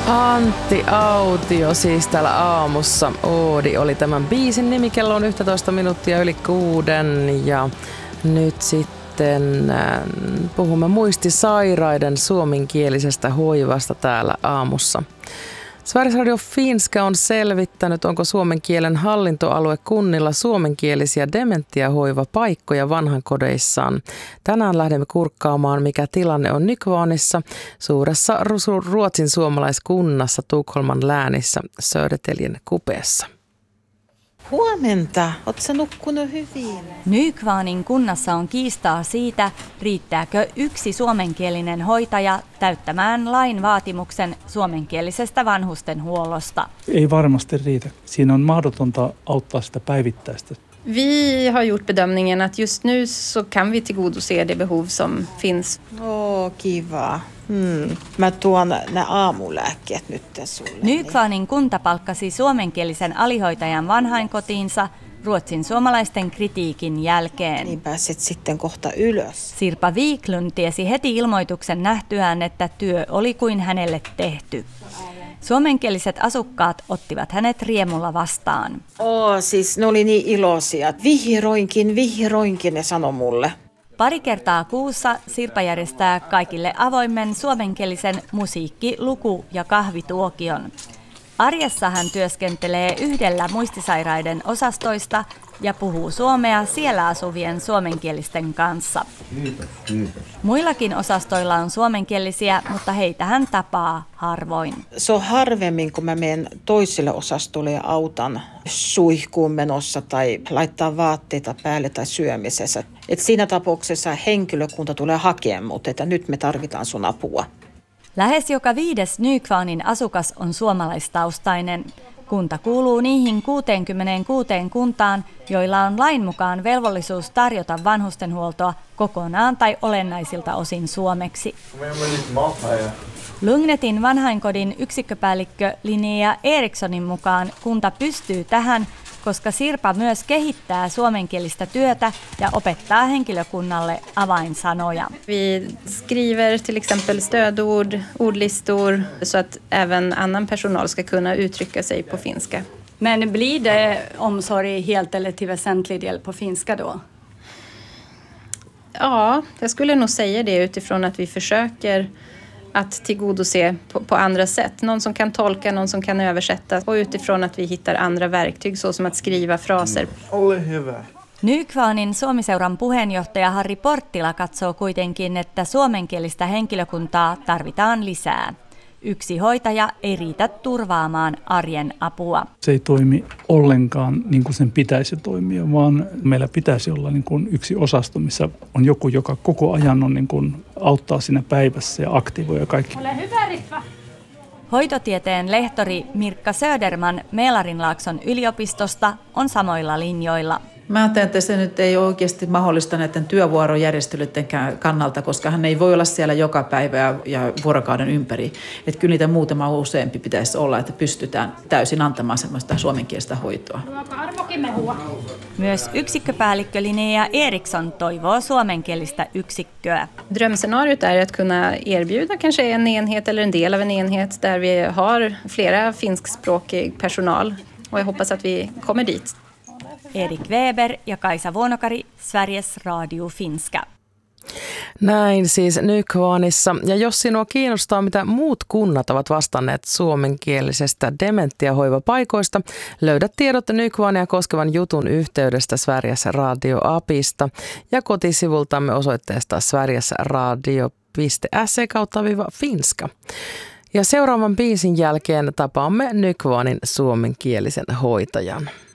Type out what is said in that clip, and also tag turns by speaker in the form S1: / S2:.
S1: Antti Autio siis täällä aamussa. Oodi oli tämän biisin nimi. Kello on 11 minuuttia yli 6 ja nyt sitten puhumme muistisairaiden suomenkielisestä hoivasta täällä aamussa. Sveriges Radio Finska on selvittänyt, onko suomen kielen hallintoalue kunnilla suomenkielisiä dementiahoivapaikkoja vanhankodeissaan. Tänään lähdemme kurkkaamaan, mikä tilanne on Nykvarnissa, suuressa ruotsin suomalaiskunnassa Tukholman läänissä Södertäljen kupeessa.
S2: Huomenta. Oletko sä nukkunut hyvin?
S3: Nykvarnin kunnassa on kiistaa siitä, riittääkö yksi suomenkielinen hoitaja täyttämään lain vaatimuksen suomenkielisestä vanhustenhuollosta.
S4: Ei varmasti riitä. Siinä on mahdotonta auttaa sitä päivittäistä.
S5: Vi har gjort bedömningen att just nu så kan vi tillgodose det behov som finns.
S2: Kiva. Mä tuon ne aamulääkkeet nyt sulle.
S3: Nykvarnin kunta palkkasi suomenkielisen alihoitajan vanhainkotiinsa ruotsin suomalaisten kritiikin jälkeen.
S2: Niin pääset sitten kohta ylös.
S3: Sirpa Wiklund tiesi heti ilmoituksen nähtyään, että työ oli kuin hänelle tehty. Suomenkieliset asukkaat ottivat hänet riemulla vastaan.
S2: Siis ne oli niin iloisia. Vihroinkin ne sanoi mulle.
S3: Pari kertaa kuussa Sirpa järjestää kaikille avoimen suomenkielisen musiikki-, luku- ja kahvituokion. Arjessa hän työskentelee yhdellä muistisairaiden osastoista ja puhuu suomea siellä asuvien suomenkielisten kanssa. Muillakin osastoilla on suomenkielisiä, mutta heitä hän tapaa harvoin.
S2: Se on harvemmin, kun mä menen toiselle osastolle ja autan suihkuun menossa tai laittaa vaatteita päälle tai syömisessä. Et siinä tapauksessa henkilökunta tulee hakemaan mut, että nyt me tarvitaan sun apua.
S3: Lähes joka 5. Nykvarnin asukas on suomalaistaustainen. Kunta kuuluu niihin 66 kuntaan, joilla on lain mukaan velvollisuus tarjota vanhustenhuoltoa kokonaan tai olennaisilta osin suomeksi. Lugnetin vanhainkodin yksikköpäällikkö Linnea Erikssonin mukaan kunta pystyy tähän, koska Sirpa myös kehittää suomenkielistä työtä ja opettaa henkilökunnalle avainsanoja.
S5: Vi skriver till exempel stödord, ordlistor så att även annan personal ska kunna uttrycka sig på finska.
S6: Men blir det omsorg helt eller till väsentlig del på finska då?
S5: Ja, jag skulle nog säga det utifrån att vi försöker att tillgodose på andra sätt. Någon som kan tolka, någon som kan översätta och utifrån att vi hittar andra verktyg så som att skriva fraser.
S4: Ole hyvä.
S3: Nykvarnin Suomiseuran puheenjohtaja Harri Porttila katsoo kuitenkin, että suomenkielistä henkilökuntaa tarvitaan lisää. Yksi hoitaja ei riitä turvaamaan arjen apua.
S4: Se ei toimi ollenkaan niin kuin sen pitäisi toimia, vaan meillä pitäisi olla niin kuin yksi osasto, missä on joku, joka koko ajan on niin kuin auttaa siinä päivässä ja aktivoi ja kaikki.
S6: Ole hyvä, Ritva!
S3: Hoitotieteen lehtori Mirkka Söderman Melarinlaakson yliopistosta on samoilla linjoilla.
S7: Mä ajattelen, että se nyt ei ole oikeasti mahdollista näiden työvuorojärjestelyiden kannalta, koska hän ei voi olla siellä joka päivä ja vuorokauden ympäri. Että kyllä niitä muutama useampi pitäisi olla, että pystytään täysin antamaan semmoista suomenkielistä hoitoa.
S3: Myös yksikköpäällikkö Linnea Eriksson toivoo suomenkielistä yksikköä.
S5: Drömscenariot är att kunna erbjuda kanske en enhet eller en del av en enhet där vi har flera finskspråkig personal. Och jag hoppas att vi kommer dit.
S3: Erik Weber ja Kaisa Vuonokari, Sveriges Radio Finska.
S1: Näin siis Nykvarnissa. Ja jos sinua kiinnostaa, mitä muut kunnat ovat vastanneet suomenkielisestä dementiahoivapaikoista, löydät tiedot Nykvarnia koskevan jutun yhteydestä Sveriges Radio-apista ja kotisivultamme osoitteesta sverigesradio.se/finska. Ja seuraavan biisin jälkeen tapaamme Nykvarnin suomenkielisen hoitajan.